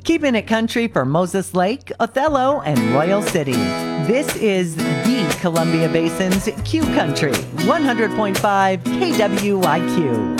Keeping it country for Moses Lake, Othello, and Royal City. This is the Columbia Basin's Q Country, 100.5 KWIQ.